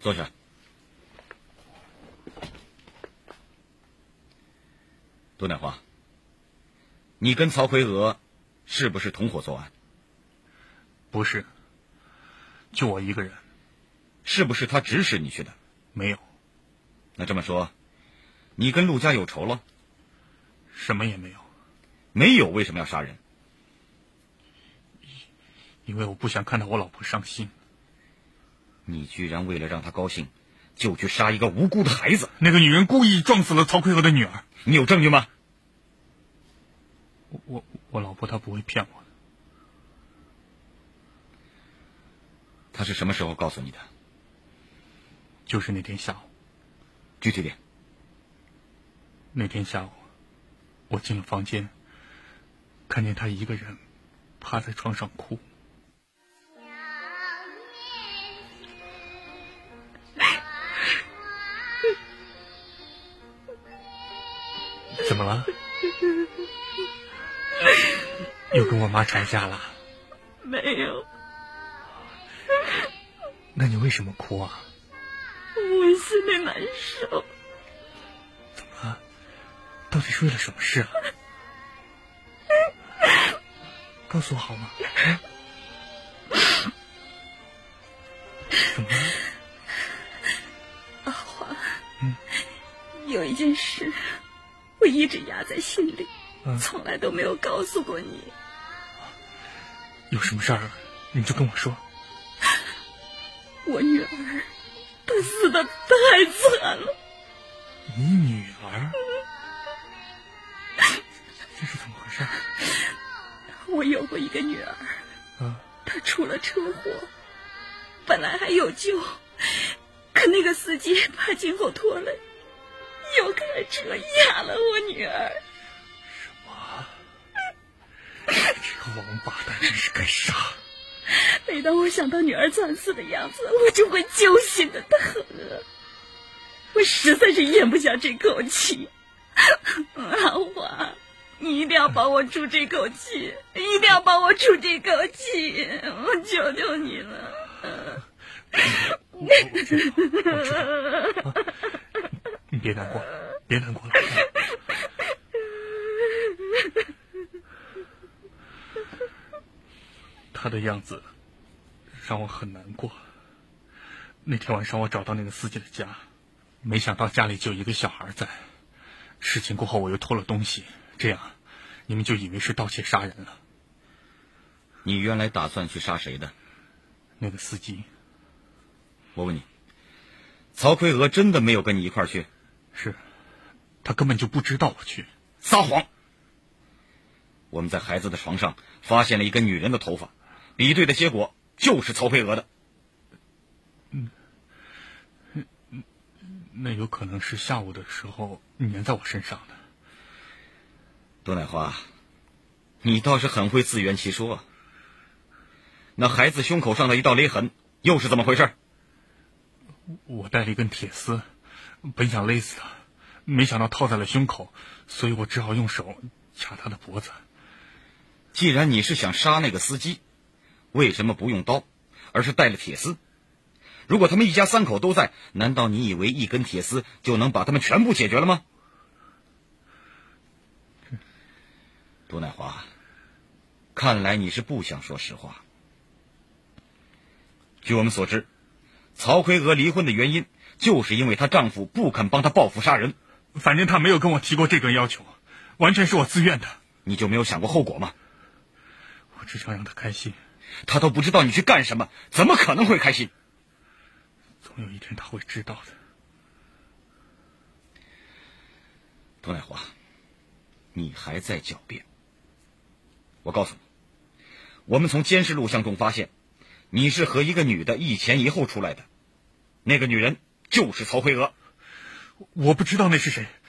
坐下。杜乃华，你跟曹奎娥是不是同伙作案？ 不是，就我一个人。 是不是他指使你去的？ 没有。 那这么说，你跟陆家有仇了？ 什么也没有。 没有，为什么要杀人？ 因为我不想看到我老婆伤心。 你居然为了让她高兴，就去杀一个无辜的孩子！ 那个女人故意撞死了曹奎娥的女儿。 你有证据吗？ 我老婆她不会骗我的。 她是什么时候告诉你的？ 就是那天下午。 具体点。 那天下午，我进了房间，看见她一个人趴在床上哭。怎么了？又跟我妈吵架了？ 没有。 那你为什么哭啊？ 我心里难受。 怎么了？到底是为了什么事啊？告诉我好吗？怎么了？ 阿华，有一件事我一直压在心里，从来都没有告诉过你。 有什么事儿你就跟我说。 我女儿她死得太惨了。 你女儿？这是怎么回事？ 我有过一个女儿，她出了车祸，本来还有救，可那个司机把颈后拖累，又开车压了我女儿。 什么？这个王八蛋真是该杀！ 每当我想到女儿惨死的样子，我就会揪心的很。我实在是咽不下这口气。阿华，你一定要帮我出这口气，一定要帮我出这口气，我求求你了。 我知道。你别难过，别难过了。他的样子让我很难过。那天晚上我找到那个司机的家，没想到家里就一个小孩在。事情过后我又偷了东西，这样你们就以为是盗窃杀人了。 你原来打算去杀谁的？ 那个司机。 我问你，曹奎娥真的没有跟你一块儿去？ 是，他根本就不知道我去。 撒谎！我们在孩子的床上发现了一个女人的头发，比对的结果就是曹奎娥的。 那有可能是下午的时候粘在我身上的。 杜乃华，你倒是很会自圆其说啊。那孩子胸口上的一道勒痕又是怎么回事？ 我带了一根铁丝，本想勒死他，没想到套在了胸口，所以我只好用手掐他的脖子。 既然你是想杀那个司机，为什么不用刀，而是带了铁丝？如果他们一家三口都在，难道你以为一根铁丝就能把他们全部解决了吗？杜乃华，看来你是不想说实话。据我们所知，曹奎娥离婚的原因就是因为她丈夫不肯帮她报复杀人。 反正他没有跟我提过这个要求，完全是我自愿的。 你就没有想过后果吗？ 我只想让她开心。 她都不知道你去干什么，怎么可能会开心？ 总有一天她会知道的。 杜乃华，你还在狡辩。我告诉你，我们从监视录像中发现，你是和一个女的一前一后出来的，那个女人就是曹奎娥。 我不知道那是谁，